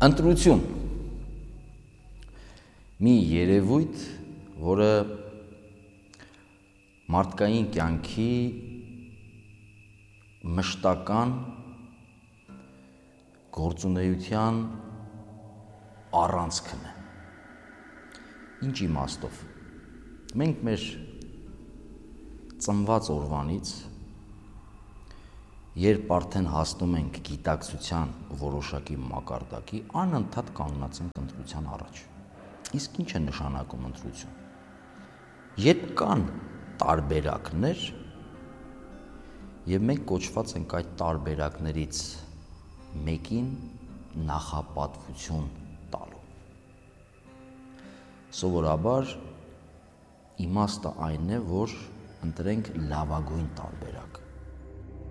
Ընտրություն մի երևույթ, որը մարդկային կյանքի մշտական գործունեության առանցքն է։ Ինչ իմաստով։ Մենք մեր ծնված օրվանից, երբ արդեն հասնում ենք գիտակցության որոշակի մակարդակի, անընդհատ կանգնած ենք ընտրության առաջ։ Իսկ ինչ է նշանակում ընտրություն։ Երբ կան տարբերակներ, եւ մենք կոչված ենք այդ տարբերակներից մեկին նախապատվություն տալու։ Սովորաբար իմաստը այն է, որ ընտրենք լավագույն տարբերակ։